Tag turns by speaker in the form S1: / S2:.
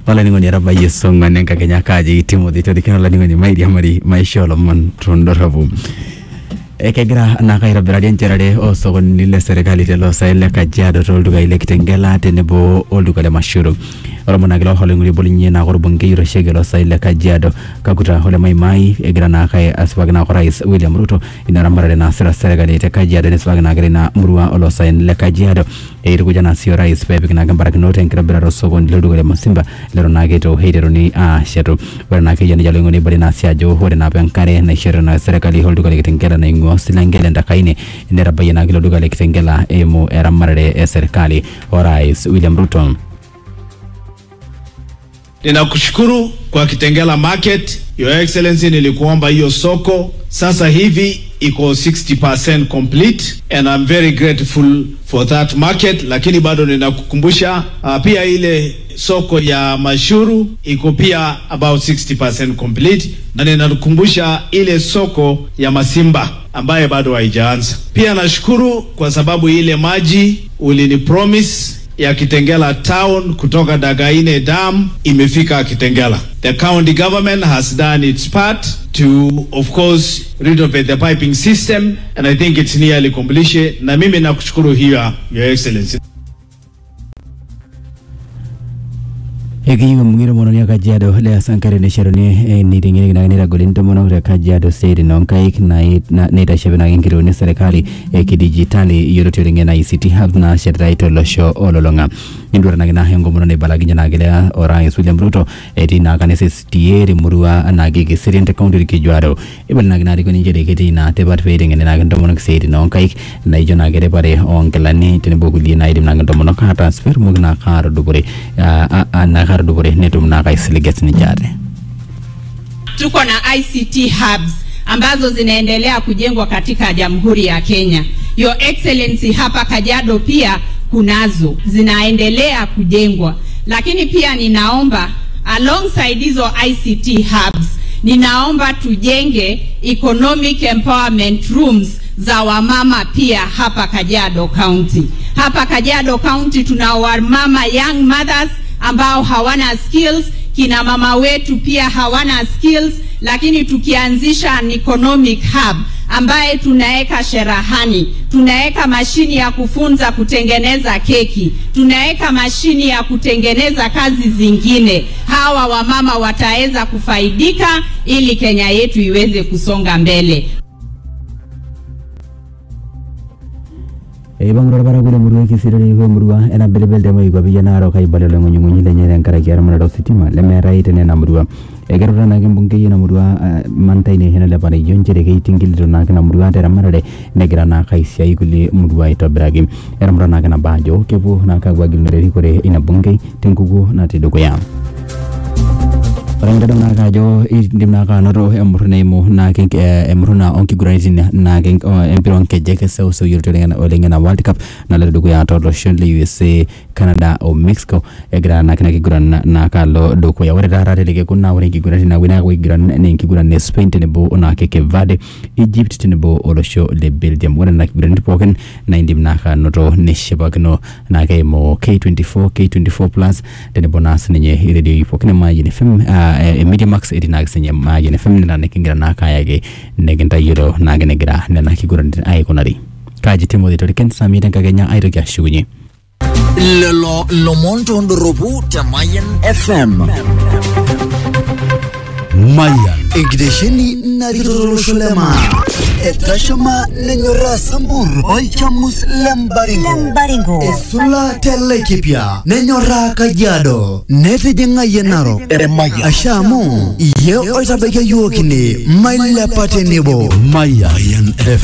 S1: wala ningoni rabaye songa nenka Kenya kaji Timothy to dikana la ningoni maidi amari maisha lomon trondorabu ekegira nakaira biraden cerade o sogon nile serikali telo saile Kajiado tolduga ile kitengela tenebo olduga le mashuru oromona gelo holenguli bolinye na gorbonge ro shegelo saile Kajiado kakuta hole mai egira nakai aswagna ko rais William Ruto inaramara na sira serikali te Kajiado ne swagna grina murwa olo saile Kajiado irigu jana sio rais pepe na gambara kinote nkira bira sogon lelduga le masimba lero nageto heidero ni shetu wana kijana jalongo ni bali na siajo hore na bankare na shero na serikali holduga le kitengela na silangele ndakaine ndera bayana gilo duga le kitengela emo era marade serikali wa rais William Ruto.
S2: Ninakushukuru kwa Kitengela market, Your Excellency, nilikuomba hiyo soko sasa hivi iko 60% complete and I'm very grateful for that market, lakini bado ninakukumbusha pia ile soko ya Mashuru iko pia about 60% complete, na ninakukumbusha ile soko ya Masimba ambaye bado haijaanza. Pia nashukuru kwa sababu ile maji ulini promise ya Kitengela town kutoka Dagaine Dam imefika Kitengela. The county government has done its part to, of course, renovate the piping system, and I think it's nearly completion. Na mimi nakushukuru hiyo, Your Excellency.
S1: Ekiyo mwiro mono ya Kajiado le sankare ne sharoni ni tingini na nira golinto mono ya Kajiado state nonkai na nita shebena ngiro ne serikali kidigitali yorote ringe na ICT hub na sherraito losho ololonga indura na gina hengo mono ne balaginya na gele Rais William Ruto eti na kanese stieri murua na gigi sirente county Kajiado ibal na gina riko ninjere kiti na tebat fading na gando mono state nonkai na ijo na gele pare onkelani tiniboguli na idim na gando mono ka transfer mugna kar dubure na dubure netum na kaisili getni jare.
S3: Tuko na ICT hubs ambazo zinaendelea kujengwa katika Jamhuri ya Kenya. Your Excellency, hapa Kajiado pia kunazo zinaendelea kujengwa, lakini pia ninaomba alongside hizo ICT hubs ninaomba tujenge economic empowerment rooms za wamama pia hapa Kajiado County. Hapa Kajiado County tuna wamama young mothers ambao hawana skills, kina mama wetu pia hawana skills, lakini tukianzisha an economic hub ambaye tunaeka sherahani, tunaeka mashini ya kufunza kutengeneza keki, tunaeka mashini ya kutengeneza kazi zingine, hawa wamama wataweza kufaidika ili Kenya yetu iweze kusonga mbele.
S1: Bangro bara gure murwe kisiro ni go murwa ena belebel de moy go biyana ro kay balelo ngonyu ngonyu le nyere ngara kiara mara do sitima le mera itene na murwa egarura na gembunge yena murwa mantaine hena le bara yonjere kay tingil do na kana murwa tera marade negra na kay siay guli murwa ito bragim era mura na kana bajo kebu na ka gwagil no ri kore ina bunge tengugo na tedo go yam Rangda na kajo indimna ka noro emrune mo na king emruna onki guraizin na king empiron kejeke so yurto lenga World Cup na le dugo ya todo shonle USA Canada o Mexico egra na kana kiguran na kalo doko ya wera rare lege kunna wore kiguran na wina we giran ne kiguran ne Spain tenebo ona keke Vade Egypt tenebo olosho le Belgium wona na kiguran poken na indimna ka noro ne shebagno na ke mo K24 plus tenebo nas ne radio poken ma yene fem Media Max edina senye maji ne femina na kingira na kaya ge neginta yuro na genegra na kiguran ay konari kaji Timothy to ken sami dan kagenya ay rogya shugunyi
S4: lo monto ndorobu ta Mayan FM Mayan Ingdesheni naritoro shulema Etashama nenyora sambur Oichamus lembaringo Esula telekipia Nenyora Kajiado Nete jenga yenaro Maya Ashamu Ye oitabeke yuokini Maila patenebo Mayan FM